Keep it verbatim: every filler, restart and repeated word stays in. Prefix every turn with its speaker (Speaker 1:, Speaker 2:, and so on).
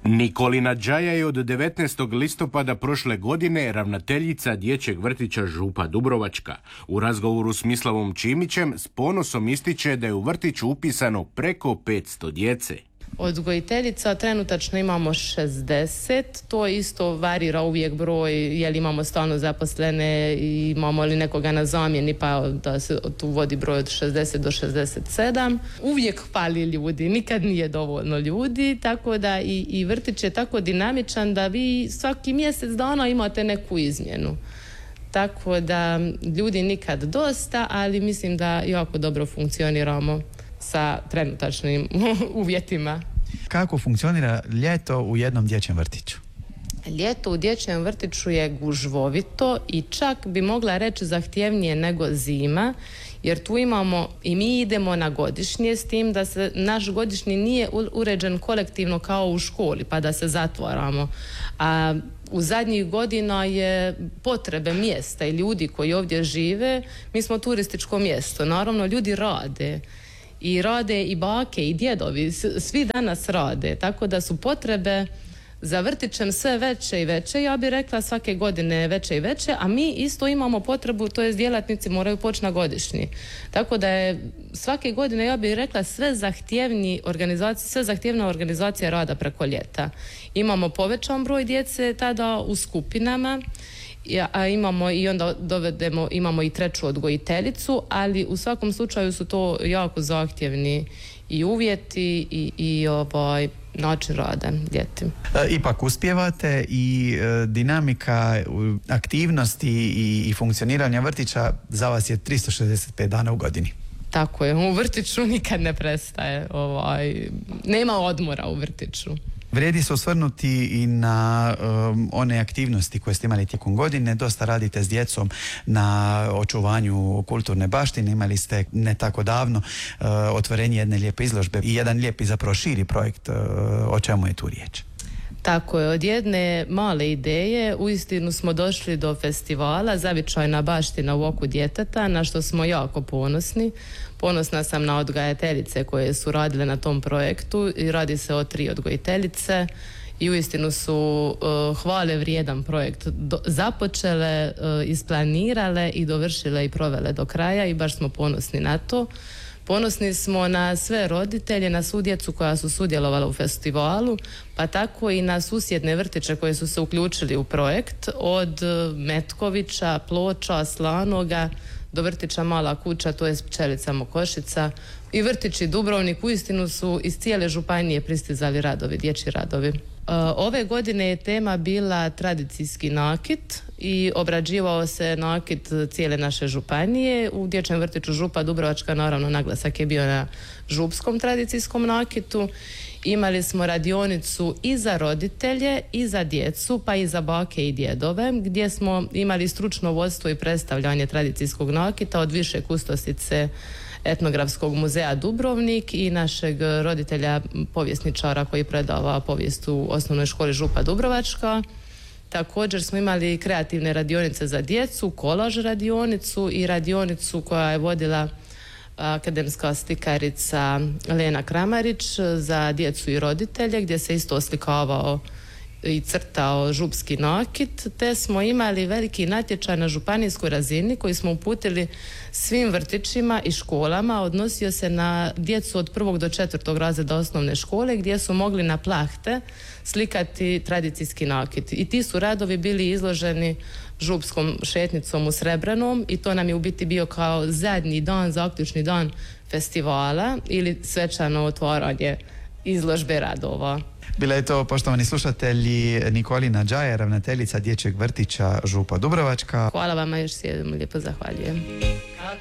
Speaker 1: Nikolina Đaja je od devetnaestog listopada prošle godine ravnateljica dječjeg vrtića Župa Dubrovačka. U razgovoru s Mislavom Čimićem s ponosom ističe da je u vrtiću upisano preko petsto djece.
Speaker 2: Odgojiteljica trenutačno imamo šezdeset, to isto varira uvijek broj, jer imamo stalno zaposlene i imamo li nekoga na zamjeni, pa da se tu vodi broj od šezdeset do šezdeset sedam. Uvijek fali ljudi, nikad nije dovoljno ljudi, tako da i, i vrtić je tako dinamičan da vi svaki mjesec dana imate neku izmjenu. Tako da ljudi nikad dosta, ali mislim da jako dobro funkcioniramo sa trenutačnim uvjetima.
Speaker 3: Kako funkcionira ljeto u jednom dječjem vrtiću?
Speaker 2: Ljeto u dječjem vrtiću je gužvovito i čak bi mogla reći zahtjevnije nego zima, jer tu imamo i mi idemo na godišnje, s tim da se naš godišnji nije uređen kolektivno kao u školi, pa da se zatvaramo. A u zadnjih godina je potrebe mjesta i ljudi koji ovdje žive, mi smo turističko mjesto, naravno ljudi rade. I rade i bake i djedovi, svi danas rade, tako da su potrebe za vrtićem sve veće i veće, ja bih rekla svake godine veće i veće, a mi isto imamo potrebu, to je djelatnici moraju poći na godišnji. Tako da je svake godine, ja bih rekla, sve zahtjevni organizacije, sve zahtjevna organizacija rada preko ljeta. Imamo povećan broj djece tada u skupinama, a imamo i onda dovedemo, imamo i treću odgojiteljicu, ali u svakom slučaju su to jako zahtjevni i uvjeti i, i ovaj način rada ljeti.
Speaker 3: E, ipak uspijevate i e, dinamika aktivnosti i, i funkcioniranja vrtića za vas je tristo šezdeset pet dana u godini.
Speaker 2: Tako je, u vrtiću nikad ne prestaje, ovaj, nema odmora u vrtiću.
Speaker 3: Vrijedi se osvrnuti i na um, one aktivnosti koje ste imali tijekom godine. Dosta radite s djecom na očuvanju kulturne baštine. Imali ste ne tako davno uh, otvorenje jedne lijepe izložbe i jedan lijepi zapravo širi projekt. Uh, o čemu je tu riječ?
Speaker 2: Tako je, od jedne male ideje uistinu smo došli do festivala Zavičajna baština u oku djeteta, na što smo jako ponosni. Ponosna sam na odgajateljice koje su radile na tom projektu i radi se o tri odgojiteljice i uistinu su uh, hvale vrijedan projekt do, započele, uh, isplanirale i dovršile i provele do kraja i baš smo ponosni na to. Ponosni smo na sve roditelje, na svu djecu koja su sudjelovala u festivalu, pa tako i na susjedne vrtiće koje su se uključili u projekt, od Metkovića, Ploča, Slanoga do vrtića Mala kuća, to je Pčelica Mokošica, i vrtići Dubrovnik. Uistinu su iz cijele županije pristizali radovi, dječji radovi. Ove godine je tema bila tradicijski nakit i obrađivao se nakit cijele naše županije. U dječjem vrtiću Župa Dubrovačka naravno naglasak je bio na župskom tradicijskom nakitu. Imali smo radionicu i za roditelje i za djecu, pa i za bake i djedove, gdje smo imali stručno vodstvo i predstavljanje tradicijskog nakita od više kustosice Etnografskog muzeja Dubrovnik i našeg roditelja povjesničara koji predava povijest u osnovnoj školi Župa Dubrovačka. Također smo imali kreativne radionice za djecu, kolaž radionicu i radionicu koja je vodila akademska slikarica Lena Kramarić za djecu i roditelje, gdje se isto oslikavao i crtao župski nakit, te smo imali veliki natječaj na županijskoj razini koji smo uputili svim vrtićima i školama. Odnosio se na djecu od prvog do četvrtog razreda osnovne škole, gdje su mogli na plahte slikati tradicijski nakit. I ti su radovi bili izloženi župskom šetnicom u Srebrenom i to nam je u biti bio kao zadnji dan, zaključni dan festivala ili svečano otvaranje izložbe radova.
Speaker 3: Bila je to, poštovani slušatelji, Nikolina Đaja, ravnateljica dječjeg vrtića Župa Dubrovačka.
Speaker 2: Hvala vama, još se jednom lijepo zahvaljujem.